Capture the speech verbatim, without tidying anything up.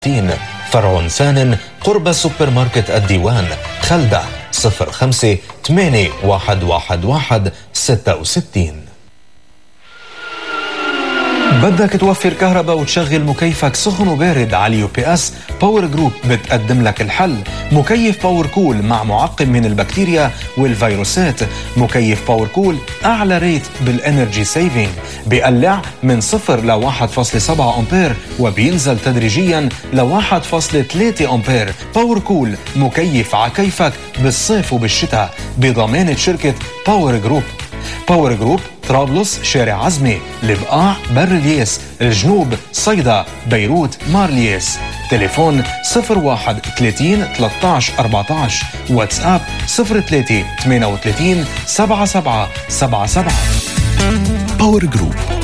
فرع ثان قرب سوبر ماركت الديوان، خلدة صفر خمسة ثمانية واحد واحد واحد ستة وستين. بدك توفر كهرباء وتشغل مكيفك سخن وبارد على اليو بي اس؟ باور جروب بتقدم لك الحل. مكيف باور كول مع معقم من البكتيريا والفيروسات. مكيف باور كول أعلى ريت بالانرجي سيفينج، بيقلع من صفر ل واحد فاصلة سبعة أمبير وبينزل تدريجيا ل واحد فاصلة ثلاثة أمبير. باور كول مكيف عكيفك بالصيف وبالشتاء بضمانة شركة باور جروب. باور جروب طرابلس، شارع عزمي، البقاع، بر الياس، الجنوب، صيدا، بيروت، مارلياس. تليفون صفر واحد ثلاثين ثلاثة عشر أربعة عشر. واتساب صفر ثلاثة ثمانية ثلاثة سبعة سبعة سبعة سبعة. باور جروب